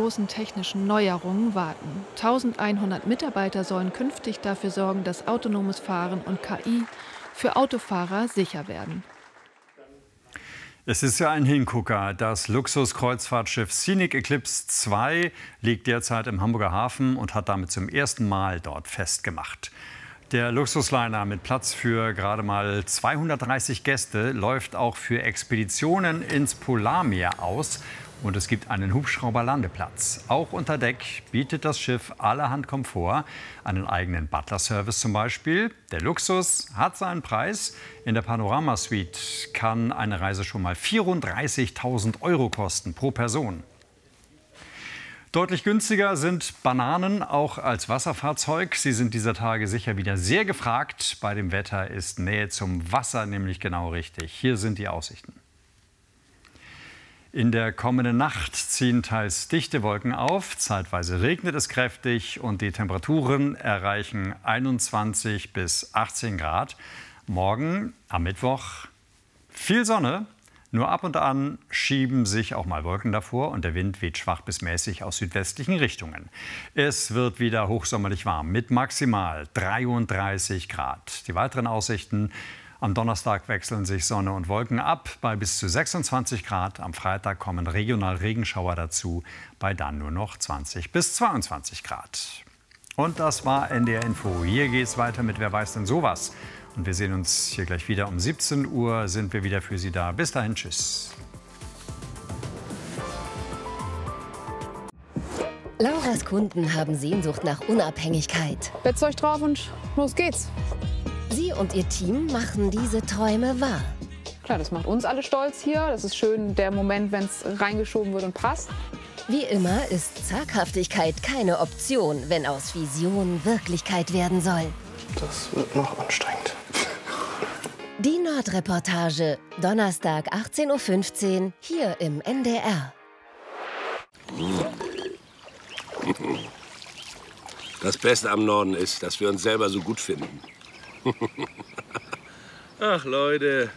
großen technischen Neuerungen warten. 1100 Mitarbeiter sollen künftig dafür sorgen, dass autonomes Fahren und KI für Autofahrer sicher werden. Es ist ja ein Hingucker. Das Luxuskreuzfahrtschiff Scenic Eclipse 2 liegt derzeit im Hamburger Hafen und hat damit zum ersten Mal dort festgemacht. Der Luxusliner mit Platz für gerade mal 230 Gäste läuft auch für Expeditionen ins Polarmeer aus. Und es gibt einen Hubschrauberlandeplatz. Auch unter Deck bietet das Schiff allerhand Komfort, einen eigenen Butler-Service zum Beispiel. Der Luxus hat seinen Preis. In der Panorama-Suite kann eine Reise schon mal 34.000 € kosten pro Person. Deutlich günstiger sind Bananen auch als Wasserfahrzeug. Sie sind dieser Tage sicher wieder sehr gefragt. Bei dem Wetter ist Nähe zum Wasser nämlich genau richtig. Hier sind die Aussichten. In der kommenden Nacht ziehen teils dichte Wolken auf, zeitweise regnet es kräftig und die Temperaturen erreichen 21 bis 18 Grad. Morgen am Mittwoch viel Sonne, nur ab und an schieben sich auch mal Wolken davor und der Wind weht schwach bis mäßig aus südwestlichen Richtungen. Es wird wieder hochsommerlich warm mit maximal 33 Grad. Die weiteren Aussichten: am Donnerstag wechseln sich Sonne und Wolken ab bei bis zu 26 Grad. Am Freitag kommen regional Regenschauer dazu, bei dann nur noch 20 bis 22 Grad. Und das war NDR Info. Hier geht es weiter mit Wer weiß denn sowas. Und wir sehen uns hier gleich wieder. Um 17 Uhr sind wir wieder für Sie da. Bis dahin, tschüss. Lauras Kunden haben Sehnsucht nach Unabhängigkeit. Bettzeug drauf und los geht's. Sie und ihr Team machen diese Träume wahr. Klar, das macht uns alle stolz hier. Das ist schön, der Moment, wenn es reingeschoben wird und passt. Wie immer ist Zaghaftigkeit keine Option, wenn aus Vision Wirklichkeit werden soll. Das wird noch anstrengend. Die Nordreportage, Donnerstag 18:15 Uhr, hier im NDR. Das Beste am Norden ist, dass wir uns selber so gut finden. Ach, Leute.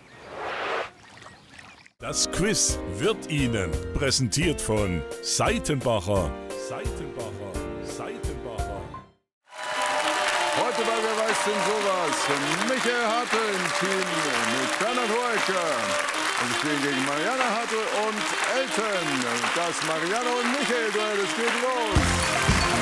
Das Quiz wird Ihnen präsentiert von Seitenbacher. Seitenbacher. Seitenbacher. Heute bei Wer weiß denn sowas? Michael Hartl im Team mit Bernhard Hoeker. Und wir spielen gegen Marianne Hartl und Elton. Das Marianne und Michael-Duell, es geht los.